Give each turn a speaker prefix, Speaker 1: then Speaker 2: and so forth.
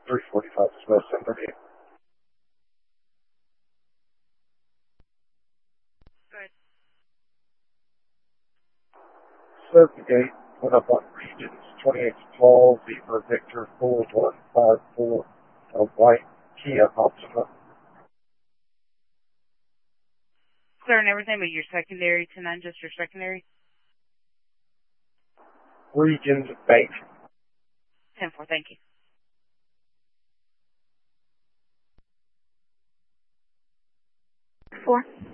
Speaker 1: 345 is West Center.
Speaker 2: Good.
Speaker 1: 78, went up on Regions, 28 Paul, Beaver, Victor, Ford, 154, a white Kia Optima.
Speaker 2: Clear and everything but your secondary, 10-9, just your secondary?
Speaker 1: Regions Bank.
Speaker 2: 10-4, thank you.
Speaker 3: 4.